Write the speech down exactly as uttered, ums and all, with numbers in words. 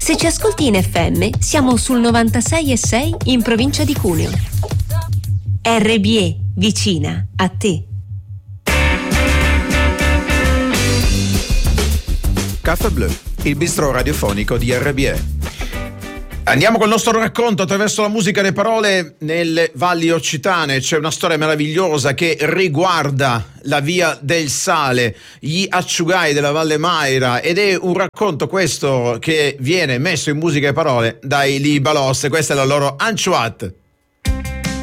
Se ci ascolti in F M, siamo sul novantasei e sei in provincia di Cuneo. R B E, vicina a te. Caffè Blu, il bistro radiofonico di R B E. Andiamo col nostro racconto attraverso la musica e le parole. Nelle valli occitane c'è una storia meravigliosa che riguarda la via del sale, gli acciugai della Valle Maira, ed è un racconto questo che viene messo in musica e parole dai Libalos. Questa è la loro Anciuat.